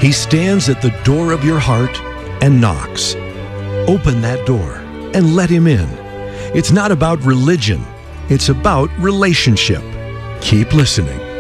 He stands at the door of your heart and knocks. Open that door and let him in. It's not about religion. It's about relationship. Keep listening.